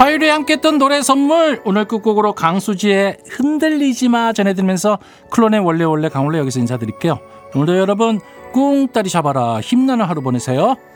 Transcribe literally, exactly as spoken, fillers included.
화요일에 함께했던 노래 선물 오늘 끝곡으로 강수지의 흔들리지마 전해드리면서 클론의 원래 원래 강원래 여기서 인사드릴게요. 오늘도 여러분 꿍따리 잡아라 힘나는 하루 보내세요.